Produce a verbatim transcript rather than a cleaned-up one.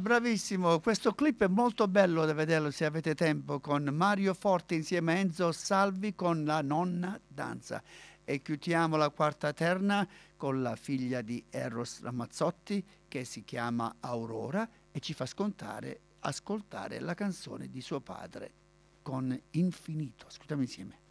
bravissimo. Questo clip è molto bello da vederlo se avete tempo, con Mario Forte insieme a Enzo Salvi con La nonna danza. E chiudiamo la quarta terna con la figlia di Eros Ramazzotti che si chiama Aurora e ci fa scontare, ascoltare la canzone di suo padre con Infinito. Ascoltiamo insieme.